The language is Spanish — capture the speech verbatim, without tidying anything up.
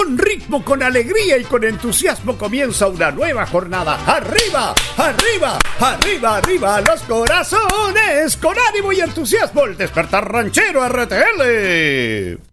Con ritmo, con alegría y con entusiasmo comienza una nueva jornada. ¡Arriba! ¡Arriba! ¡Arriba! ¡Arriba! ¡Los corazones! Con ánimo y entusiasmo, el Despertar Ranchero R T L.